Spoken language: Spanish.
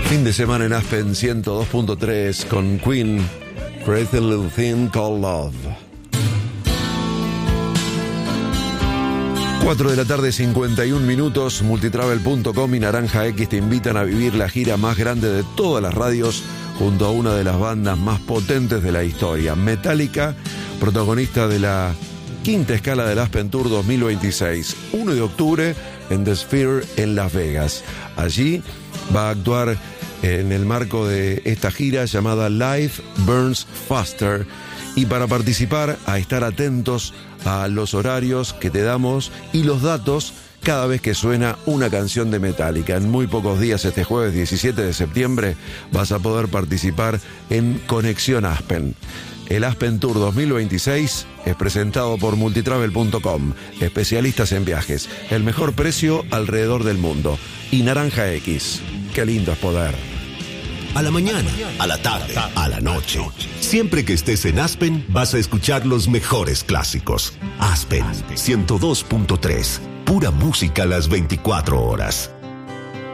Fin de semana en Aspen 102.3 con Queen, Crazy Little Thing Called Love. 4 de la tarde, 51 minutos. Multitravel.com y Naranja X te invitan a vivir la gira más grande de todas las radios junto a una de las bandas más potentes de la historia, Metallica, protagonista de la quinta escala del Aspen Tour 2026, 1 de octubre en The Sphere en Las Vegas. Allí va a actuar en el marco de esta gira llamada Life Burns Faster, y para participar, a estar atentos a los horarios que te damos y los datos cada vez que suena una canción de Metallica. En muy pocos días, este jueves 17 de septiembre, vas a poder participar en Conexión Aspen. El Aspen Tour 2026 es presentado por Multitravel.com, especialistas en viajes, el mejor precio alrededor del mundo, y Naranja X. Qué lindo es poder. A la mañana, a la tarde, a la noche. Siempre que estés en Aspen, vas a escuchar los mejores clásicos. Aspen 102.3, pura música a las 24 horas.